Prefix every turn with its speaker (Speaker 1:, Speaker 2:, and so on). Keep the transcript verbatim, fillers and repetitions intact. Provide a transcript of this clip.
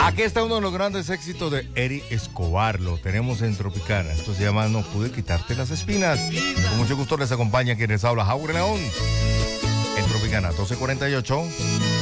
Speaker 1: Aquí está uno de los grandes éxitos de Eddie Escobar. Lo tenemos en Tropicana. Esto se llama No pude quitarte las espinas. Con mucho gusto les acompaña quien les habla, Jaure León. En Tropicana doce cuarenta y ocho.